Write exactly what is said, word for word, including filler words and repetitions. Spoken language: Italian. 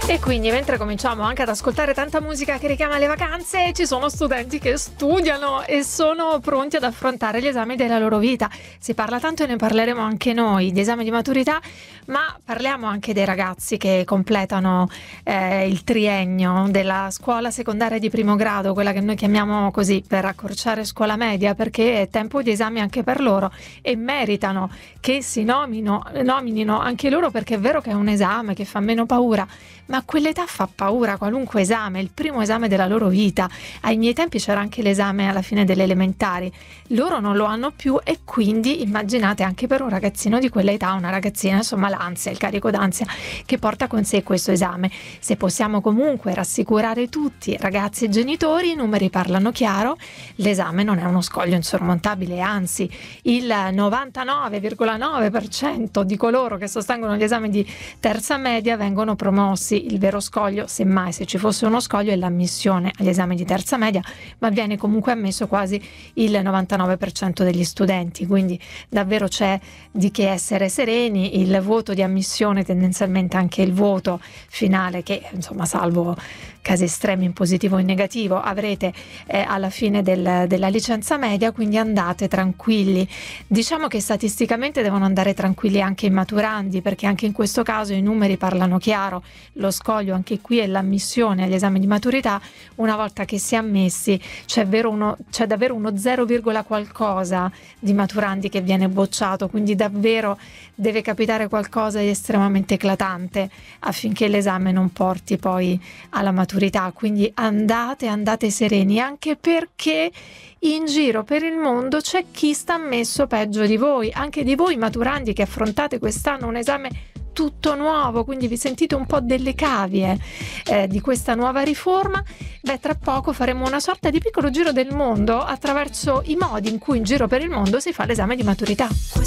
E quindi mentre cominciamo anche ad ascoltare tanta musica che richiama le vacanze, ci sono studenti che studiano e sono pronti ad affrontare gli esami della loro vita. Si parla tanto e ne parleremo anche noi di esami di maturità, ma parliamo anche dei ragazzi che completano eh, il triennio della scuola secondaria di primo grado, quella che noi chiamiamo così per accorciare scuola media, perché è tempo di esami anche per loro e meritano che si nomino, nominino anche loro, perché è vero che è un esame che fa meno paura, ma a quell'età fa paura qualunque esame, il primo esame della loro vita. Ai miei tempi c'era anche l'esame alla fine delle elementari, loro non lo hanno più e quindi immaginate anche per un ragazzino di quell'età, una ragazzina, insomma l'ansia, il carico d'ansia che porta con sé questo esame. Se possiamo comunque rassicurare tutti, ragazzi e genitori, i numeri parlano chiaro, l'esame non è uno scoglio insormontabile, anzi il novantanove virgola nove per cento di coloro che sostengono gli esami di terza media vengono promossi. Il vero scoglio, semmai se ci fosse uno scoglio, è l'ammissione agli esami di terza media, ma viene comunque ammesso quasi il novantanove per cento degli studenti, quindi davvero c'è di che essere sereni. Il voto di ammissione, tendenzialmente anche il voto finale, che insomma salvo casi estremi in positivo o in negativo avrete eh, alla fine del, della licenza media, quindi andate tranquilli. Diciamo che statisticamente devono andare tranquilli anche i maturandi, perché anche in questo caso i numeri parlano chiaro. Lo scoglio anche qui è l'ammissione agli esami di maturità. Una volta che si è ammessi c'è, vero uno, c'è davvero uno zero, qualcosa di maturandi che viene bocciato, quindi davvero deve capitare qualcosa di estremamente eclatante affinché l'esame non porti poi alla maturità. Quindi andate, andate sereni, anche perché in giro per il mondo c'è chi sta messo peggio di voi, anche di voi maturandi che affrontate quest'anno un esame tutto nuovo, quindi vi sentite un po' delle cavie eh, di questa nuova riforma. Beh, tra poco faremo una sorta di piccolo giro del mondo attraverso i modi in cui in giro per il mondo si fa l'esame di maturità.